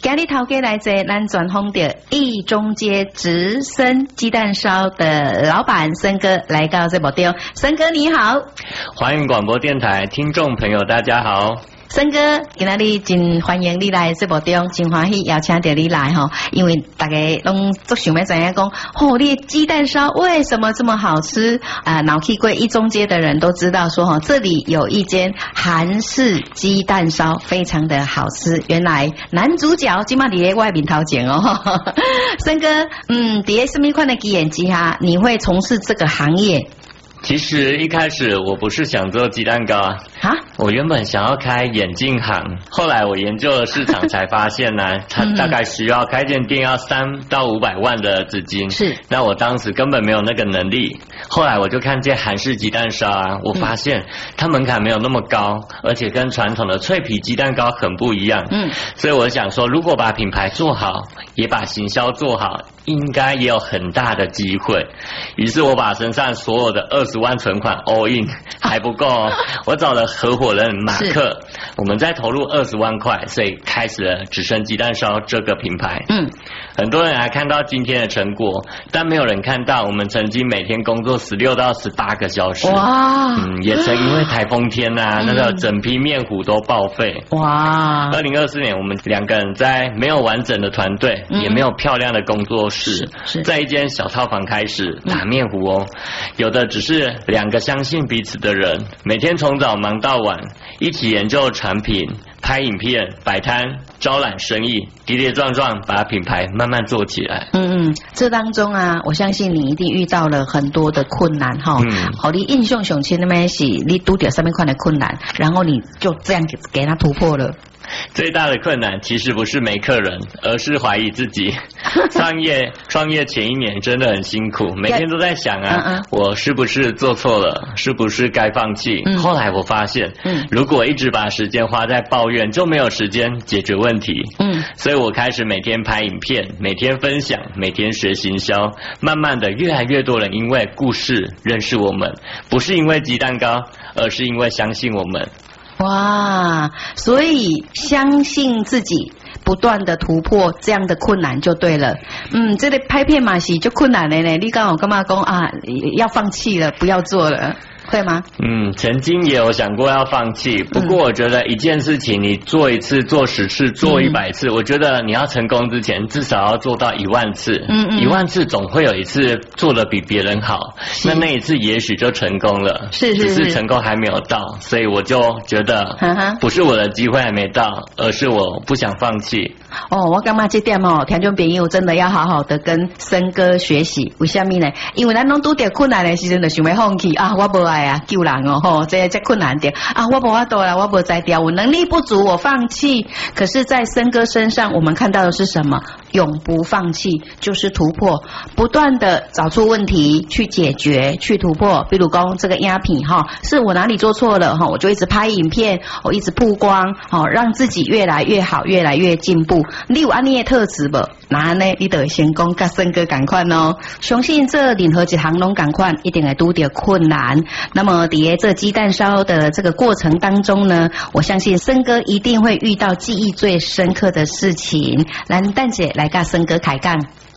今日头家来自咱专访的一中街直升鸡蛋烧的老板森哥来到这部中，森哥你好， 欢迎广播电台听众朋友大家好。 森哥，今仔日真欢迎你来这部中，真欢喜邀请到你来吼，因为大家拢都想要知影讲，你的鸡蛋烧为什么这么好吃啊？脑去过一中街的人都知道说这里有一间韩式鸡蛋烧，非常的好吃。原来男主角今嘛伫外面头前哦，森哥，伫什么款的鸡眼鸡哈？你会从事这个行业？ 其实一开始我不是想做鸡蛋糕啊，我原本想要开眼镜行，后来我研究了市场才发现呢，它大概需要开间店要300到500万的资金，是，那我当时根本没有那个能力。后来我就看见韩式鸡蛋烧啊，我发现它门槛没有那么高，而且跟传统的脆皮鸡蛋糕很不一样，所以我想说，如果把品牌做好，也把行销做好，应该也有很大的机会。于是我把身上所有的20万存款 all in 还不够哦，我找了合伙人马克，我们再投入20万块，所以开始了直升鸡蛋烧这个品牌。很多人还看到今天的成果，但没有人看到我们曾经每天工作16到18个小时。哇！也曾因为台风天啊，那个整批面糊都报废。哇！2024年我们2个人在没有完整的团队，也没有漂亮的工作室，在一间小套房开始打面糊哦。有的只是2个相信彼此的人，每天从早忙到晚，一起研究产品、拍影片、摆摊、招揽生意，跌跌撞撞把品牌慢慢做起来。 这当中啊，我相信你一定遇到了很多的困难哈。你印象上深的咩是你拄到什么款的困难，然后你就这样给他突破了。 最大的困难其实不是没客人，而是怀疑自己。创业前1年真的很辛苦，每天都在想啊，我是不是做错了，是不是该放弃？后来我发现，如果一直把时间花在抱怨，就没有时间解决问题。所以我开始每天拍影片，每天分享，每天学行销，慢慢的越来越多人因为故事认识我们，不是因为鸡蛋糕，而是因为相信我们。 哇，所以相信自己，不断的突破这样的困难就对了。这个拍片嘛是就困难的呢，你刚好干嘛讲啊？要放弃了，不要做了。会吗？ 曾经也有想过要放弃，不过我觉得一件事情你做1次、做10次、做100次，我觉得你要成功之前至少要做到10000次。1万次总会有一次做得比别人好，那一次也许就成功了。只是成功还没有到，所以我就觉得不是我的机会还没到，而是我不想放弃。 我感觉这点听众朋友真的要好好的跟森哥学习。为什么呢？因为咱拢拄到困难的时阵就想要放弃啊，我无爱啊救人哦，这困难点啊，我无法度啦，我无在调，我能力不足，我放弃。可是在森哥身上我们看到的是什么？永不放弃，就是突破，不断的找出问题去解决，去突破。比如讲这个鸦片是我哪里做错了我就一直拍影片，我一直曝光让自己越来越好，越来越进步。你有安尼的特质不？那呢你就先讲跟森哥同款哦。相信这任何一行拢同款，一定会拄到困难。那么在这鸡蛋烧的这个过程当中呢，我相信森哥一定会遇到记忆最深刻的事情。咱等下来跟森哥开讲。